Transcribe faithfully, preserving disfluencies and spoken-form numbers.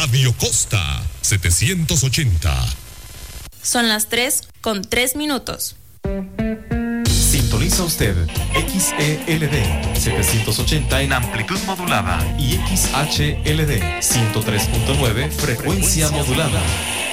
Radio Costa setecientos ochenta. Son las tres con tres minutos. Sintoniza usted X E L D setecientos ochenta en amplitud modulada y X H L D ciento tres punto nueve frecuencia modulada.